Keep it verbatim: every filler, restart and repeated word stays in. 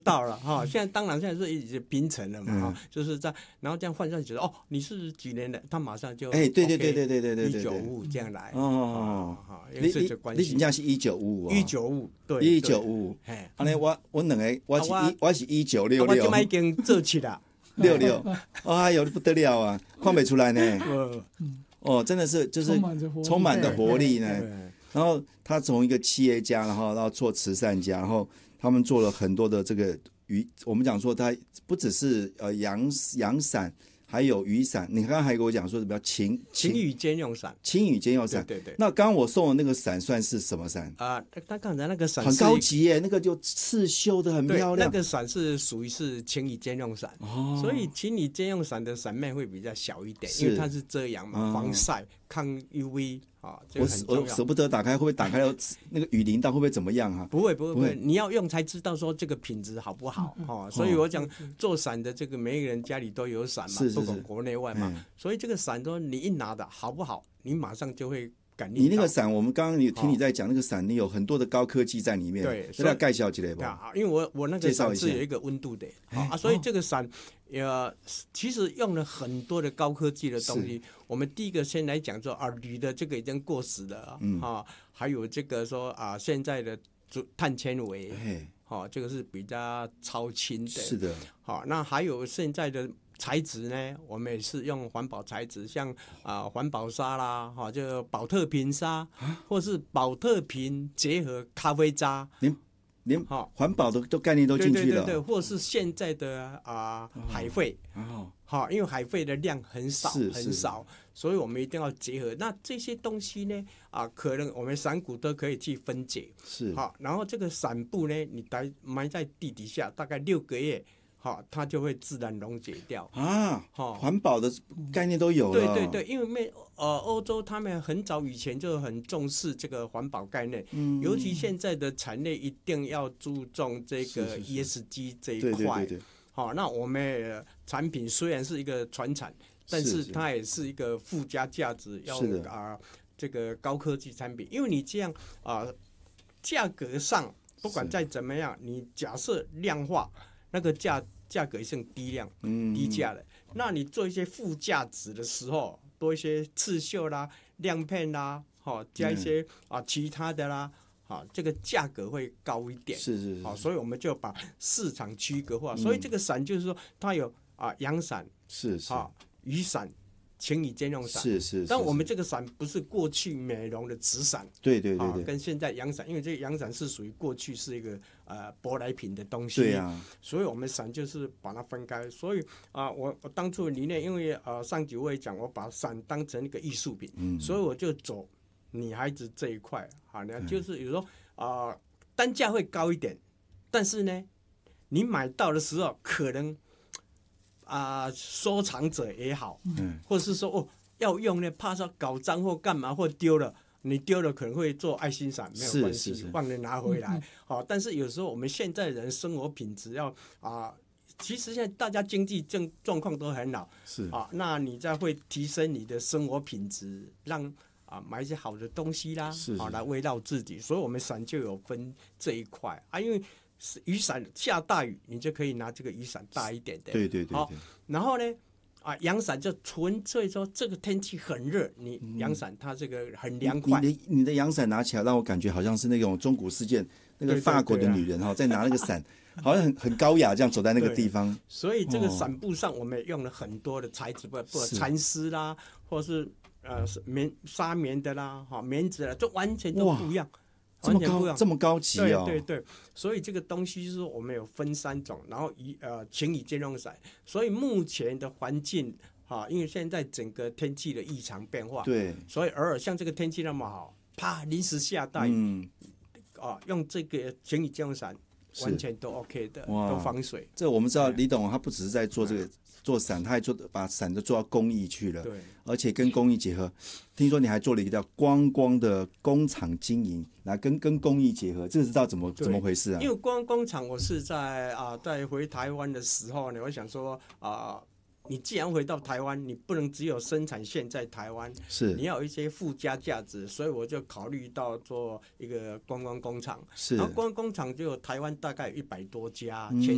到了哈，现在当然现在是已经平成了嘛哈、嗯，就是在然后这样换算起来，哦，你是几年的，他马上就哎，对对对对对对对对， 一九五五这样来哦， 哈， 你你你真正是一九五五， 一九五对， 一九五五，安尼我我两个我是一我是一九六六， 我今麦已经做起了六六，哎呦不得了啊，看不出来呢，哦，真的是就是充满着活力呢。然后他从一个企业家，然后然后做慈善家，然后他们做了很多的这个雨，我们讲说他不只是呃阳阳伞，还有雨伞。你刚刚还跟我讲说什么晴晴雨兼用伞， 晴雨兼用伞。 对对对。 那刚刚我送的那个伞算是什么伞啊？他刚才那个伞很高级耶，那个就刺绣的很漂亮。 那个伞是属于是晴雨兼用伞，哦，所以晴雨兼用伞的伞面会比较小一点，因为它是遮阳嘛，哦、防晒、抗 U V。啊， 我我舍不得打开，会不会打开了那个雨淋到会不会怎么样啊？ 不会不会不会，你要用才知道说这个品质好不好哦。所以我讲做伞的这个每一个人家里都有伞嘛， 是是是不管国内外嘛，嗯、所以这个伞说你一拿的好不好，你马上就会感应到。 你那个伞，我们刚刚你听你在讲那个伞，你有很多的高科技在里面， 对， 所以要介绍一下吧。因为我我那个伞是有一个温度的啊，所以这个伞呃，其实用了很多的高科技的东西。我们第一个先来讲说啊，铝的这个已经过时了、嗯、啊，还有这个说啊，现在的碳纤维，好、啊，这个是比较超轻的。 是的。 好、啊，那还有现在的材质呢，我们也是用环保材质，像啊环保沙啦，哈、啊，就保特瓶沙，或是保特瓶结合咖啡渣。 连环保的都概念都进去了， 对对对对，或是现在的啊、呃、海废，哦，好，因为海废的量很少很少，所以我们一定要结合。那这些东西呢，啊、呃，可能我们伞骨都可以去分解， 是好，然后这个伞布呢，你埋埋在地底下，大概六个月。好，它就会自然溶解掉啊！好，环保的概念都有了。 对对对，因为呃，欧洲他们很早以前就很重视这个环保概念，嗯，尤其现在的产业一定要注重这个 E S G 这一块。对对对。好，那我们、呃、产品虽然是一个传产，但是它也是一个附加价值，要啊、呃、这个高科技产品，因为你这样啊、呃，价格上不管再怎么样，你假设量化。那个价价格是低量、嗯、低价的，那你做一些附加值的时候，多一些刺绣啦、亮片啦，好加一些、嗯、啊其他的啦，好这个价格会高一点。 是是是。 好，所以我们就把市场区隔化。嗯、所以这个伞就是说，它有啊阳伞， 是是， 啊雨伞。晴雨兼用伞是 是, 是， 但我们这个伞不是过去美容的纸伞， 对对对对、啊， 跟现在阳伞，因为这个阳伞是属于过去是一个呃舶来品的东西， 对啊， 所以我们伞就是把它分开。所以啊、呃，我我当初的理念，因为呃上集我也讲，我把伞当成一个艺术品，嗯，所以我就走女孩子这一块，好，呢就是有时候啊、呃、单价会高一点，但是呢，你买到的时候可能。啊、呃，收藏者也好，嗯，或者是说哦要用呢，怕说搞脏或干嘛或丢了，你丢了可能会做爱心伞，没有关系，忘了拿回来。好、嗯，但是有时候我们现在人生活品质要啊、呃，其实现在大家经济状状况都很好， 是啊，那你再会提升你的生活品质，让啊买一些好的东西啦， 是好来围绕自己，所以我们伞就有分这一块啊，因为。雨伞下大雨，你就可以拿这个雨伞大一点的。 对对对对。 好，然后呢，啊，阳伞就纯粹说这个天气很热，你阳伞它这个很凉快。 你的你的阳伞拿起来，让我感觉好像是那种中古世界那个法国的女人哈，在拿那个伞，好像很很高雅这样走在那个地方。 所以这个伞布上我们也用了很多的材质，不不蚕丝啦，或是呃棉纱棉的啦，哈棉质啦，这完全都不一样。 这么高，这么高级哦！ 对对对，所以这个东西就是我们有分三种，然后以呃晴雨兼用伞。所以目前的环境哈、啊，因为现在整个天气的异常变化， 对， 所以偶尔像这个天气那么好，啪临时下大雨，嗯、啊，用这个晴雨兼用伞完全都 OK 的，都防水。 这我们知道李董他不只是在做这个。做伞，他还做把伞都做到工艺去了， 对， 而且跟工艺结合。听说你还做了一个叫“观光”的工厂经营，来跟跟工艺结合，这个知道怎么怎么回事啊？ 因为观光厂，我是在啊、呃，在回台湾的时候呢，我想说啊、呃，你既然回到台湾，你不能只有生产线在台湾， 是你要有一些附加价值，所以我就考虑到做一个观光工厂。 是， 然后观光工厂就有台湾大概有一百多家。 嗯